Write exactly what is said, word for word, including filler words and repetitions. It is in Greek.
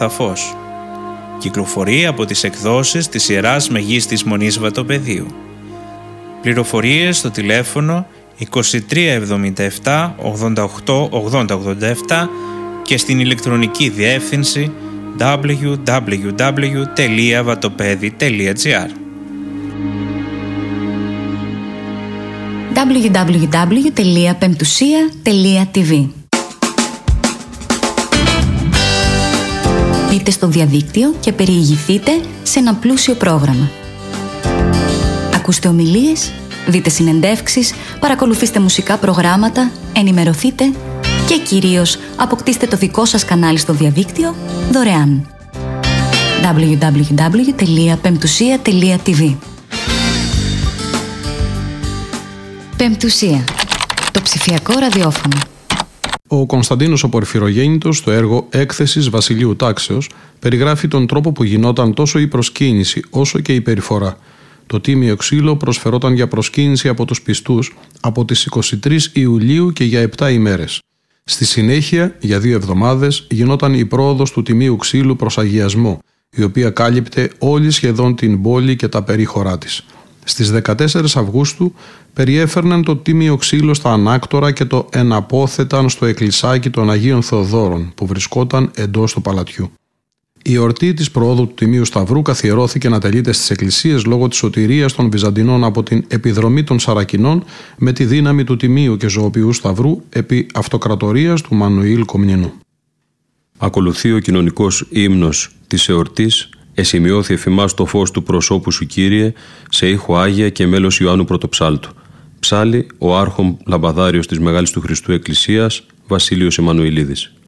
θα φως. Κυκλοφορεί από τις εκδόσεις της Ιεράς Μεγίστης Μονής Βατοπεδίου. Πληροφορίες στο τηλέφωνο είκοσι τρία εβδομήντα επτά ογδόντα οκτώ ογδόντα ογδόντα επτά και στην ηλεκτρονική διεύθυνση double-u double-u double-u τελεία vatopedi τελεία gr. double-u double-u double-u τελεία πεμπτουσία τελεία tv. Μπείτε στο διαδίκτυο και περιηγηθείτε σε ένα πλούσιο πρόγραμμα. Ακούστε ομιλίες, δείτε συνεντεύξεις, παρακολουθήστε μουσικά προγράμματα, ενημερωθείτε και κυρίως αποκτήστε το δικό σας κανάλι στο διαδίκτυο δωρεάν. double-u double-u double-u τελεία πεμπτουσία τελεία tv. Πεμπτουσία, το ψηφιακό ραδιόφωνο. Ο Κωνσταντίνος ο Πορφυρογέννητος στο έργο «Έκθεσης Βασιλείου Τάξεως» περιγράφει τον τρόπο που γινόταν τόσο η προσκύνηση όσο και η περιφορά. Το τίμιο ξύλο προσφερόταν για προσκύνηση από τους πιστούς από τις είκοσι τρεις Ιουλίου και για επτά ημέρες. Στη συνέχεια, για δύο εβδομάδες, γινόταν η πρόοδος του τιμίου ξύλου προς αγιασμό, η οποία κάλυπτε όλη σχεδόν την πόλη και τα περίχωρά της. Στις δεκατέσσερις Αυγούστου περιέφερναν το τίμιο ξύλο στα ανάκτορα και το εναπόθεταν στο εκκλησάκι των Αγίων Θεοδόρων που βρισκόταν εντός του παλατιού. Η εορτή της προόδου του Τιμίου Σταυρού καθιερώθηκε να τελείται στις εκκλησίες λόγω της σωτηρίας των Βυζαντινών από την επιδρομή των Σαρακινών με τη δύναμη του Τιμίου και Ζωοποιού Σταυρού επί αυτοκρατορίας του Μανουήλ Κομνηνού. Ακολουθεί ο κοινωνικός ύμνος της εορτής «Εσημειώθη εφημάς το φως του προσώπου σου, Κύριε», σε ήχο Άγια και μέλος Ιωάννου Πρωτοψάλτου. Ψάλλει ο άρχον λαμπαδάριος της Μεγάλης του Χριστού Εκκλησίας, Βασίλειος Εμμανουηλίδης.